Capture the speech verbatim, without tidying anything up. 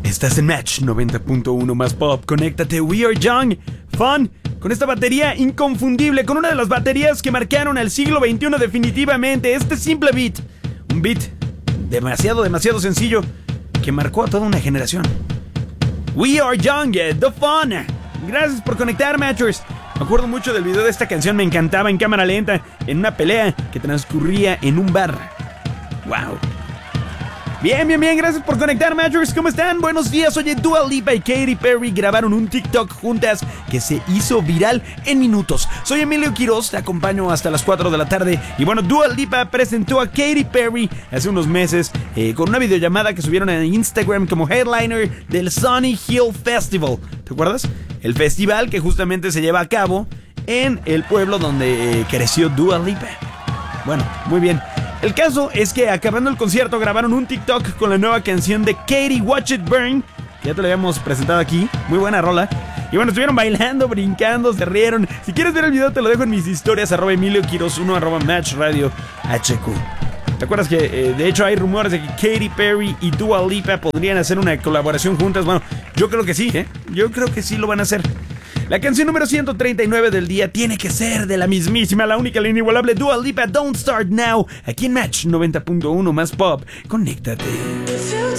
Estás en Match noventa punto uno más pop. Conéctate, We Are Young. Fun. Con esta batería inconfundible. Con una de las baterías que marcaron al siglo veintiuno definitivamente. Este simple beat. Un beat demasiado, demasiado sencillo. Que marcó a toda una generación. We Are Young. The Fun. Gracias por conectar, Matchers. Me acuerdo mucho del video de esta canción. Me encantaba en cámara lenta. En una pelea que transcurría en un bar. Wow. Bien, bien, bien, gracias por conectar, Matchers. ¿Cómo están? Buenos días. Oye, Dua Lipa y Katy Perry grabaron un TikTok juntas que se hizo viral en minutos. Soy Emilio Quiroz, te acompaño hasta las cuatro de la tarde. Y bueno, Dua Lipa presentó a Katy Perry hace unos meses eh, con una videollamada que subieron en Instagram como headliner del Sunny Hill Festival. ¿Te acuerdas? El festival que justamente se lleva a cabo en el pueblo donde eh, creció Dua Lipa. Bueno, muy bien. El caso es que acabando el concierto grabaron un TikTok con la nueva canción de Katy, Watch It Burn, que ya te la habíamos presentado aquí, muy buena rola. Y bueno, estuvieron bailando, brincando, se rieron. Si quieres ver el video te lo dejo en mis historias, arroba Emilio Quiroz uno, arroba Match Radio H Q. ¿Te acuerdas que eh, de hecho hay rumores de que Katy Perry y Dua Lipa podrían hacer una colaboración juntas? Bueno, yo creo que sí, ¿eh? Yo creo que sí lo van a hacer. La canción número ciento treinta y nueve del día tiene que ser de la mismísima, la única, la inigualable Dua Lipa, Don't Start Now, aquí en Match noventa punto uno más pop. Conéctate.